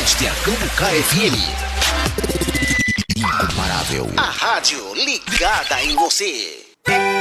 Este é a Cambucá FM. Incomparável. A rádio ligada em você.